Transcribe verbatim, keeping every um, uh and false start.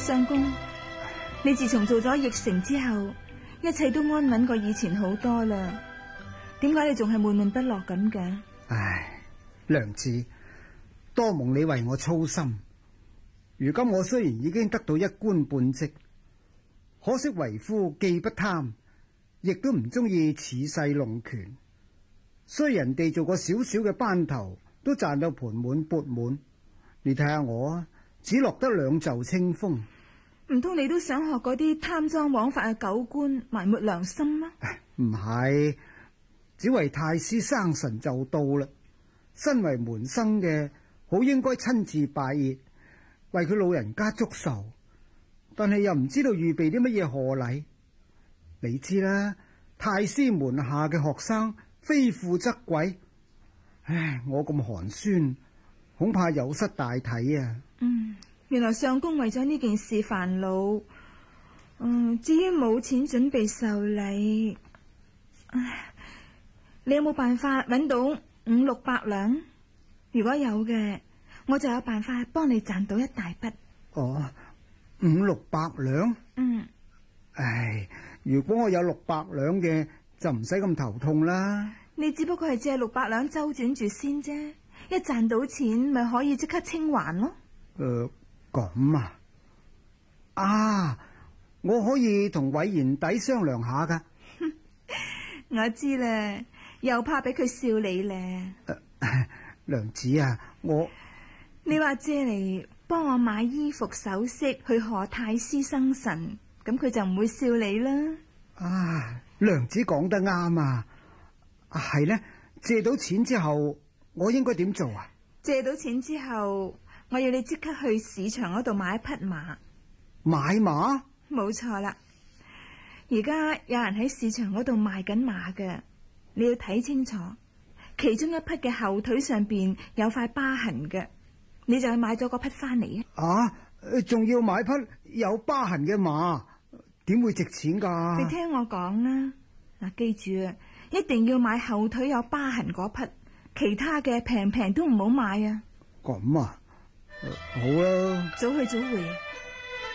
相公，你自從做咗驛丞之後，一切都安穩過以前好多啦。點解你仲係悶悶不樂咁嘅？ 唉，娘子，多蒙你為我操心。如今我雖然已經得到一官半職，可惜為夫既不貪，亦都唔中意恃勢弄權。雖人哋做個小小嘅班頭，都賺到盆滿缽滿。你睇下我啊，只落得兩袖清風。 唔通你都想學嗰啲貪贓枉法嘅狗官埋沒良心嗎？ 唔係，只為太師生辰就到啦。身為門生嘅，好應該親自拜謁，為佢老人家祝壽。但係又唔知道預備啲乜嘢賀禮。你知啦，太師門下嘅學生非富則貴。唉，我咁寒酸，恐怕有失大體啊。 嗯，原來相公為咗呢件事煩惱。嗯，至於冇錢準備壽禮，唉，你有冇辦法揾到五六百兩？如果有嘅，我就有辦法幫你賺到一大筆。 哦，五六百兩？ 嗯。 唉，如果我有六百兩嘅，就唔使咁頭痛啦。 你只不過係借六百兩周轉住先啫，一賺到錢咪可以即刻清還咯。 誒、呃，咁啊？啊，我可以同偉賢弟商量下噶。 我知啦，又怕俾佢笑你咧。 誒、呃，娘子啊，我你話借嚟幫我買衣服首飾去賀太師生辰，咁佢就唔會笑你啦。 啊，娘子講得啱啊！係呢，借到錢之後，我應該點做啊？ 借到錢之後，我要你即刻去市場嗰度買一匹馬。 買馬？ 冇錯啦！而家有人喺市場嗰度賣緊馬嘅，你要睇清楚，其中一匹嘅後腿上邊有塊疤痕嘅，你就去買咗嗰匹翻嚟啊！ 啊，仲要買匹有疤痕嘅馬，點會值錢噶？ 你聽我講啦，嗱，記住啊！一定要買後腿有疤痕嗰匹，其他嘅平平都唔好買啊！ 咁啊，好啦， 早去早回。